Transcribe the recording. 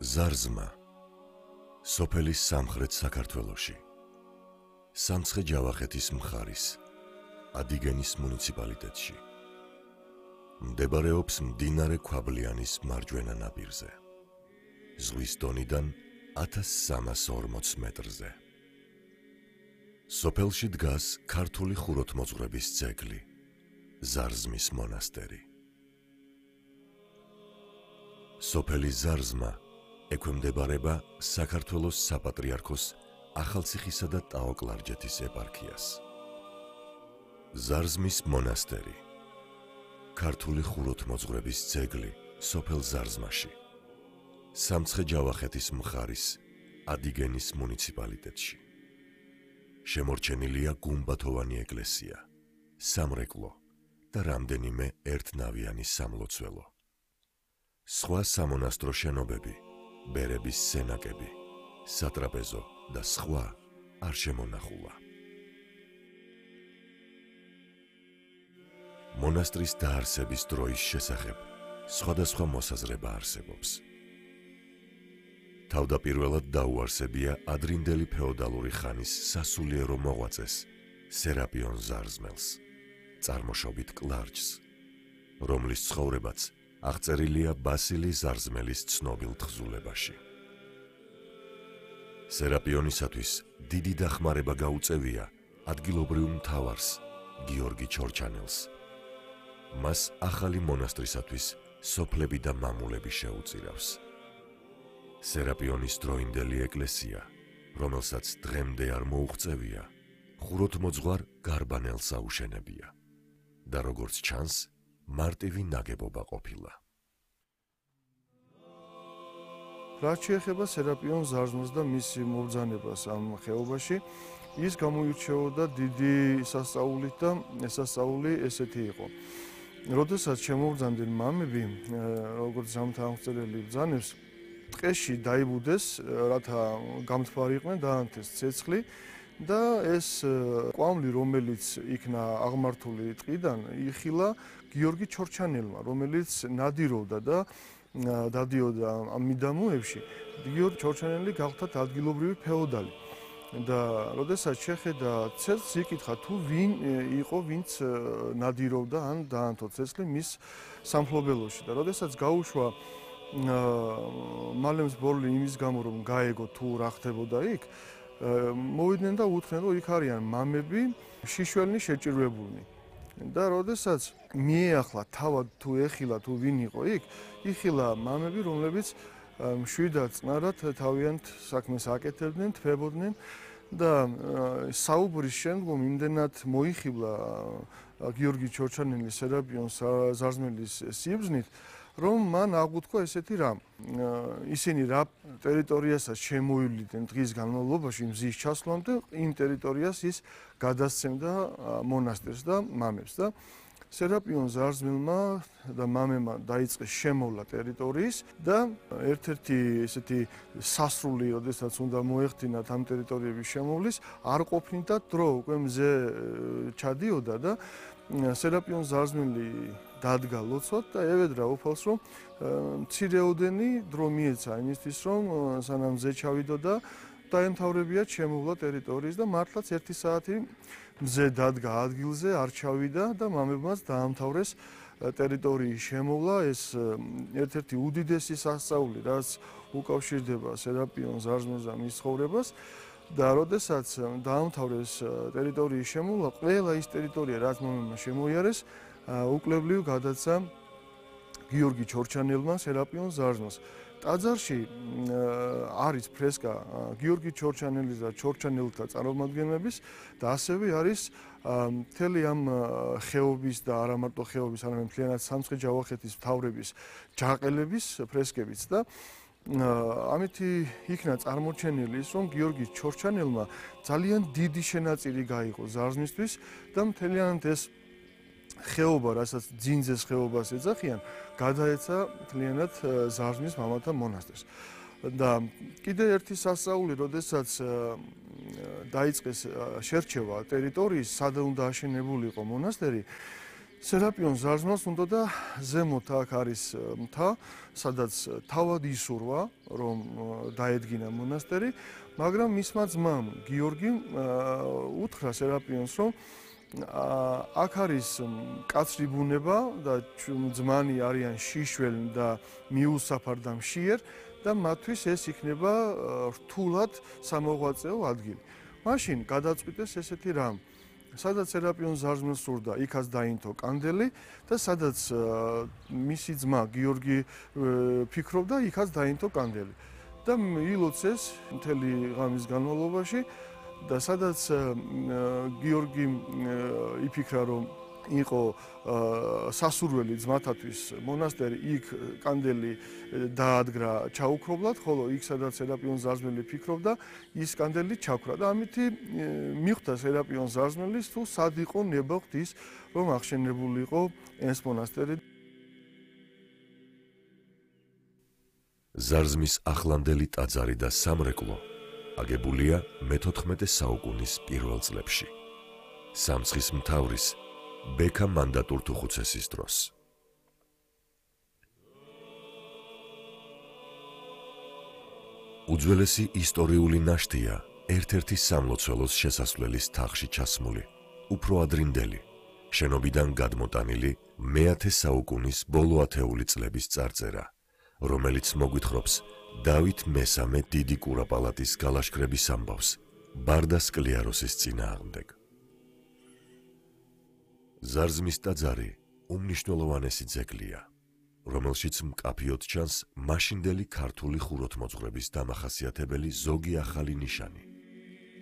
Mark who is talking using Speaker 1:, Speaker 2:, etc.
Speaker 1: ზარზმა სოფელის სამხრეთ საქართველოში, სამცხე-ჯავახეთის მხარის ადიგენის მუნიციპალიტეტში. მდებარეობს მდინარე ქვაბლიანის მარჯვენა ნაპირზე. ზღვის დონიდან 1340 მეტრზე. სოფელში დგას ქართული ხუროთმოძღვრების ძეგლი, ზარზმის მონასტერი. სოფელი ზარზმა ექვემდებარება საქართველოს საპატრიარქოს ახალციხისა და ტაო-კლარჯეთის ეპარქიას. ზარზმის მონასტერი, ქართული ხუროთმოძღვრების ძეგლი სოფელ ზარზმაში, სამცხე-ჯავახეთის მხარის ადიგენის მუნიციპალიტეტში. შემორჩენილია გუმბათოვანი ეკლესია, სამრეკლო და რამდენიმე ერთნავიანი სამლოცველო. სხვა სამონასტრო შენობები, ბერების სენაკები, სატრაპეზო და სხვა არ შემონახულა. მონასტრის დაარსების დროის შესახებ სხვადასხვა მოსაზრება არსებობს. თავდაპირველად დაუარსებია ადრინდელი ფეოდალური ხანის სასულიერო მოღვაწეს სერაპიონ ზარზმელს, წარმოშობით კლარჯს, რომლის ცხოვრებაც აღწერილია ბასილი ზარზმელის ცნობილ თხზულებაში. სერაპიონისათვის დიდი დახმარება გაუწევია ადგილობრივ მთავარს გიორგი ჩორჩანელს. მას ახალი მონასტრისათვის სოფლები და მამულები შეუწირავს. სერაპიონის დროინდელი ეკლესია, რომელსაც დღემდე არ მოუღწევია, ხუროთმოძღვარ გარბანელს აუშენებია და როგორც ჩანს, მარტივი ნაგებობა ყოფილა.
Speaker 2: რაც შეეხება სერაპიონ ზარზმელს და მისი მობრძანებას ამ ხეობაში, ის გამოირჩეოდა დიდი სასწაულით და სასწაული ესეთი იყო. როდესაც შემოვბრძანდნენ მამები, როგორც ზამთარ-აღწერელი ბრძანებს, ტყეში დაიბუდეს, რათა გამთბარიყვნენ, დაანთეს ცეცხლი და ეს კვამლი, რომელიც იქნა აღმართული ტყიდან, იხილა გიორგი ჩორჩანელმა, რომელიც ნადირობდა და დადიოდა ამ მიდამოებში. გიორგი ჩორჩანელი გახლდათ ადგილობრივი ფეოდალი. და როდესაც შეხედა ცეცხლს, იკითხა თუ ვინ იყო, ვინც ნადირობდა ან დაანთო ცეცხლი მის სამფლობელოში. და როდესაც გაუშვა მალემს ბორლი იმის გამო, რომ გაეგო თუ რა ხდებოდა იქ, მოვიდნენ და უთხრენ, რომ იქ არიან მამები, შიშველნი შეჭირვებულნი. და როდესაც მიეახლა თავად თუ ეხილა თუ ვინ იყო იქ, იხილა მამები, რომლებიც მშვიდად წნარად თავიანთ საქმეს აკეთებდნენ, თვებოდნენ და საუბრის შემდგომ იმდენად მოიხიბლა გიორგი ჩორჩანელი სერაპიონ ზარზმელის სიბრძნით, რომ მან აღუთქვა ესეთი რამ. ისინი რა ტერიტორიასაც შემოივლიდნენ დღის განმავლობაში მზის ჩასვლამდე, იმ ტერიტორიას ის გადასცემდა მონასტერს და მამებს და სერაპიონ ზარზმელმა და მამებმა დაიწყეს შემოვლა ტერიტორიის და ერთ-ერთი ესეთი სასრული, როდესაც უნდა მოეხდინათ ამ ტერიტორიების შემოვლის, არ ყოფნიდა დრო, უკვე მზე ჩადიოდა და სერაპიონ ზარზმელი დადგა ლოცვად და ევედრა უფალს, რომ მცირეოდენი დრო მიეცა იმისთვის, რომ სანამ მზე ჩავიდო და დაემთავრებიათ შემოვლა ტერიტორიის და მართლაც 1 საათი მზე დადგა ადგილზე, არ ჩავიდა და მამებმაც დაამთავრეს ტერიტორიის შემოვლა. ეს ერთ-ერთი უდიდესი სასწაული, რაც უკავშირდება სერაპიონ ზარზმელს და მის ცხოვრებას. და როდესაც დაამთავრეს ტერიტორიის შემოვლა, ყველა ის ტერიტორია, რაც მამებმა შემოიარეს, უკლებლივ გადაცა გიორგი ჩორჩანელმა სერაპიონ ზარზმელს. ტაძარში არის ფრესკა გიორგი ჩორჩანელის და ჩორჩანელთა წარმომადგენლების და ასევე არის მთელი ამ ხეობის და არა მარტო ხეობის, არამედ მთლიანად სამცხე-ჯავახეთის მთავრების ჯაყელების ფრესკებიც და ამითი იქნა წარმოჩენილი ის, რომ გიორგი ჩორჩანელმა ძალიან დიდი შენაწილი გაიღო ზარზმისთვის და მთლიანად ეს ხეობა, რასაც ძინძეს ხეობას ეძახიან, გადაეცა მთლიანად ზარზმის მამათა მონასტერს. და კიდე ერთი სასწაული, როდესაც დაიწყეს შერჩევა ტერიტორიის, სად უნდა აშენებულიყო მონასტერი, სერაპიონ ზარზმელს უნდა და ზემოთ აქ არის მთა, სადაც თავად ისურვა, რომ დაედგინა მონასტერი, მაგრამ მისმა ძმამ გიორგიმ უთხრა სერაპიონს, რომ აქ არის კაცრი ბუნება და ძმანი არიან შიშველი და მიუსაფარ და მშიერ და მათთვის ეს იქნება რთულად სამოღვაწეო ადგილი. მაშინ გადაწყვიტეს ესეთი რამ. სადაც სერაპიონ ზარზმელს სურდა, იქაც დაინთო კანდელი და სადაც მისი ძმა გიორგი ფიქრობდა, იქაც დაინთო კანდელი. და ილოცეს მთელი ღამის განმავლობაში და სადაც გიორგი იფიქრა, რომ იყო სასურველი ძმათათვის მონასტერი, იქ კანდელი დაადგრა ჩაუქრობლად, ხოლო იქ სადაც სერაპიონ ზარზმელი ფიქრობდა, ის კანდელი ჩაქრა და ამითი მიხვდა სერაპიონ ზარზმელის თუ სად იყო ნება ღვთის, რომ აღშენებული იყო ეს მონასტერი.
Speaker 1: ზარზმის ახლანდელი ტაძარი და სამრეკლო აგებულია მე-14 საუკუნის პირველ წლებში. სამცხის მთავრის ბექა მანდატურთუხუცესის დროს. უძველესი ისტორიული ნაშთია ერთ-ერთი სამლოცველოს შესასვლელის თაღში ჩასმული, უფრო ადრინდელი, შენობიდან გადმოტანილი მე-10 საუკუნის ბოლო ათეული წლების წარწერა, რომელიც მოგვითხრობს დავით მესამე დიდი კურაპალატის გალაშქრების ამბავს ბარდა სკლიაროსის წინააღმდეგ. ზარზმის ტაძარი უმნიშვნელოვანესი ძეგლია, რომელშიც მკაფიოდ ჩანს მაშინდელი ქართული ხუროთმოძღვრების დამახასიათებელი ზოგი ახალი ნიშანი.